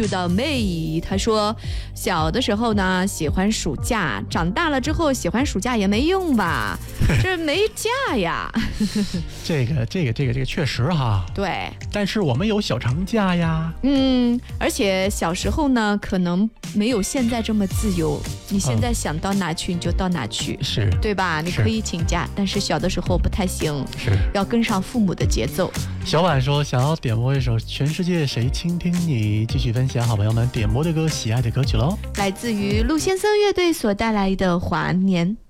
触到妹，他说小的时候呢喜欢暑假，长大了之后喜欢暑假也没用吧，这没假呀。 这个确实哈。 对， 但是我们有小长假呀。 而且小时候呢可能没有现在这么自由，你现在想到哪去你就到哪去， 是， 对吧？你可以请假，但是小的时候不太行， 是要跟上父母的节奏。 小婉说想要点播一首《全世界谁倾听你》，继续分享好朋友们点播的歌，喜爱的歌曲喽。 来自于陆先生乐队所带来的《华年》。